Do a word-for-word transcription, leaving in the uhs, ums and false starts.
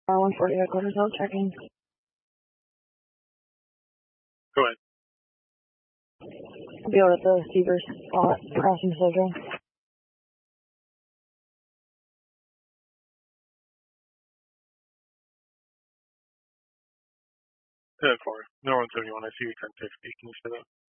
R one forty headquarters out checking. Go ahead. Be out at the Seavers spot crossing the Sojo. ten four. No one seventy-one. I see you ten fifty. Can you say that?